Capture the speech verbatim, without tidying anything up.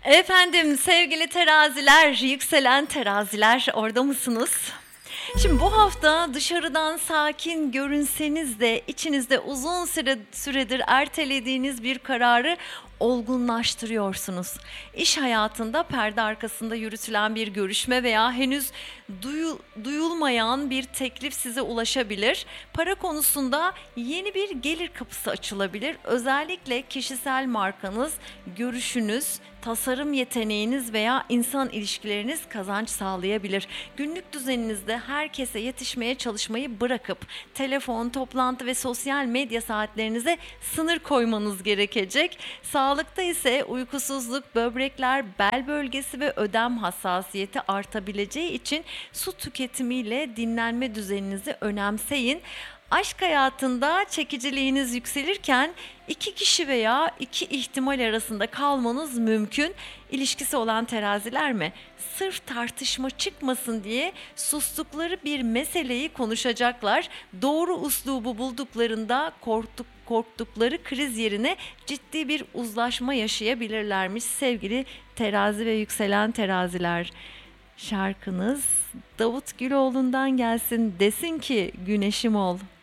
Efendim sevgili teraziler, yükselen teraziler orada mısınız? Şimdi bu hafta dışarıdan sakin görünseniz de içinizde uzun süre, süredir ertelediğiniz bir kararı olgunlaştırıyorsunuz. İş hayatında perde arkasında yürütülen bir görüşme veya henüz duyu, duyulmayan bir teklif size ulaşabilir. Para konusunda yeni bir gelir kapısı açılabilir. Özellikle kişisel markanız, görüşünüz, tasarım yeteneğiniz veya insan ilişkileriniz kazanç sağlayabilir. Günlük düzeninizde herkese yetişmeye çalışmayı bırakıp telefon, toplantı ve sosyal medya saatlerinize sınır koymanız gerekecek. Sağlıkta ise uykusuzluk, böbrekler, bel bölgesi ve ödem hassasiyeti artabileceği için su tüketimiyle dinlenme düzeninizi önemseyin. Aşk hayatında çekiciliğiniz yükselirken iki kişi veya iki ihtimal arasında kalmanız mümkün. İlişkisi olan teraziler mi? Sırf tartışma çıkmasın diye sustukları bir meseleyi konuşacaklar. Doğru uslubu bulduklarında korktuk, korktukları kriz yerine ciddi bir uzlaşma yaşayabilirlermiş sevgili terazi ve yükselen teraziler. Şarkınız Davut Güloğlu'ndan gelsin, desin ki güneşim ol.